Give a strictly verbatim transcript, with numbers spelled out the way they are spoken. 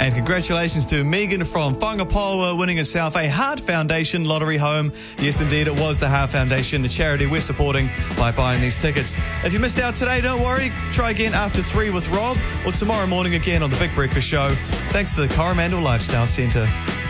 And congratulations to Megan from Whangapoa winning herself a Heart Foundation lottery home. Yes, indeed, it was the Heart Foundation, a charity we're supporting by buying these tickets. If you missed out today, don't worry. Try again after three with Rob or tomorrow morning again on The Big Breakfast Show. Thanks to the Coromandel Lifestyle Centre.